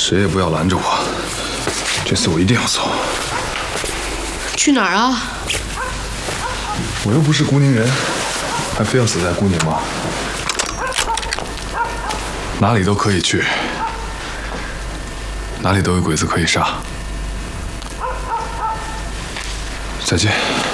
谁也不要拦着我，这次我一定要走。 去哪儿啊？ 我又不是孤宁人，还非要死在孤宁吗？哪里都可以去，哪里都有鬼子可以杀。再见。